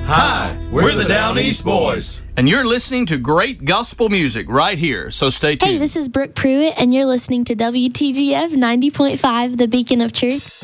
Hi, we're the Down East Boys. And you're listening to great gospel music right here, so stay tuned. Hey, this is Brooke Pruitt, and you're listening to WTGF 90.5, the Beacon of Truth.